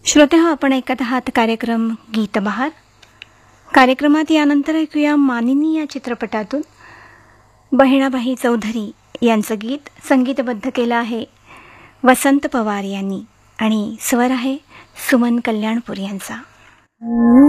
श्रोते हो, आपण ऐकत आहात कार्यक्रम गीतबहार. कार्यक्रमात यानंतर ऐकूया मानिनी या चित्रपटातून बहिणाबाई चौधरी यांचं गीत संगीतबद्ध केलं आहे वसंत पवार यांनी आणि स्वर आहे सुमन कल्याणपूर यांचा.